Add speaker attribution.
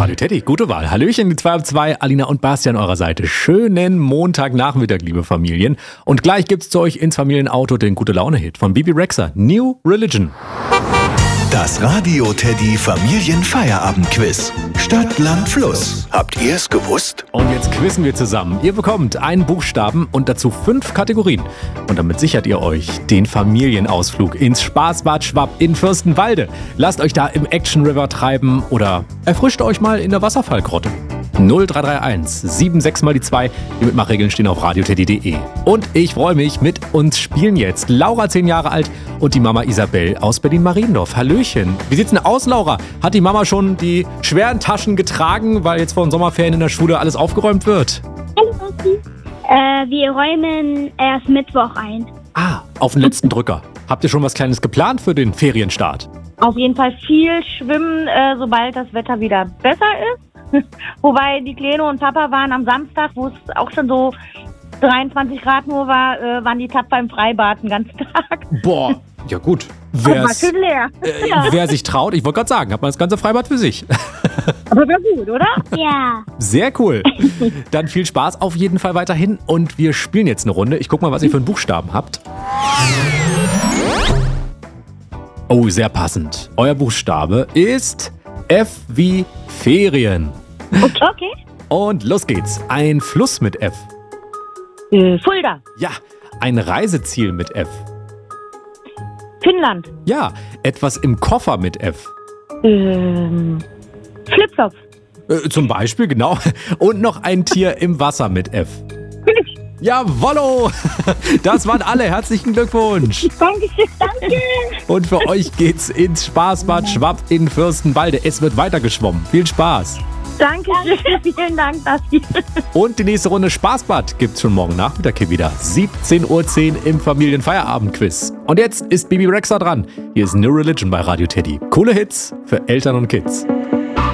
Speaker 1: Radio Teddy, gute Wahl. Hallöchen, die 2 ab 2, Alina und Basti an eurer Seite. Schönen Montagnachmittag, liebe Familien. Und gleich gibt's zu euch ins Familienauto den Gute-Laune-Hit von Bibi Rexha, New Religion.
Speaker 2: Das Radio Teddy Familienfeierabend-Quiz. Stadt, Land, Fluss. Habt ihr es gewusst?
Speaker 1: Und jetzt quizzen wir zusammen. Ihr bekommt einen Buchstaben und dazu 5 Kategorien. Und damit sichert ihr euch den Familienausflug ins Spaßbad Schwapp in Fürstenwalde. Lasst euch da im Action River treiben oder erfrischt euch mal in der Wasserfallgrotte. 0331 76 mal die 2. Die Mitmachregeln stehen auf radioteddy.de. Und ich freue mich, mit uns spielen jetzt Laura, 10 Jahre alt, und die Mama Isabel aus Berlin-Mariendorf. Hallöchen. Wie sieht's denn aus, Laura? Hat die Mama schon die schweren Taschen getragen, weil jetzt vor den Sommerferien in der Schule alles aufgeräumt wird?
Speaker 3: Hallo, Basti. Wir räumen erst Mittwoch ein.
Speaker 1: Ah, auf den letzten Drücker. Habt ihr schon was Kleines geplant für den Ferienstart?
Speaker 4: Auf jeden Fall viel schwimmen, sobald das Wetter wieder besser ist. Wobei die Kleine und Papa waren am Samstag, wo es auch schon so 23 Grad nur war, waren die tapfer im Freibad den ganzen Tag.
Speaker 1: Boah, ja gut.
Speaker 4: War schön leer.
Speaker 1: Wer sich traut, ich wollte gerade sagen, hat man das ganze Freibad für sich.
Speaker 4: Aber wäre gut, oder?
Speaker 3: Ja.
Speaker 1: Sehr cool. Dann viel Spaß auf jeden Fall weiterhin und wir spielen jetzt eine Runde. Ich guck mal, was ihr für einen Buchstaben habt. Oh, sehr passend. Euer Buchstabe ist F wie Ferien.
Speaker 4: Okay.
Speaker 1: Und los geht's. Ein Fluss mit F.
Speaker 4: Fulda.
Speaker 1: Ja, ein Reiseziel mit F.
Speaker 4: Finnland.
Speaker 1: Ja, etwas im Koffer mit F.
Speaker 4: Flipflops.
Speaker 1: Zum Beispiel, genau. Und noch ein Tier im Wasser mit F.
Speaker 4: Fisch.
Speaker 1: Jawollo! Das waren alle. Herzlichen Glückwunsch.
Speaker 4: Dankeschön. Danke.
Speaker 1: Und für euch geht's ins Spaßbad Schwapp in Fürstenwalde. Es wird weiter geschwommen. Viel Spaß.
Speaker 4: Dankeschön. Vielen Dank, Basti.
Speaker 1: Und die nächste Runde Spaßbad gibt's schon morgen Nachmittag hier wieder. 17:10 Uhr im Familienfeierabend-Quiz. Und jetzt ist Bibi Rexha dran. Hier ist New Religion bei Radio Teddy. Coole Hits für Eltern und Kids.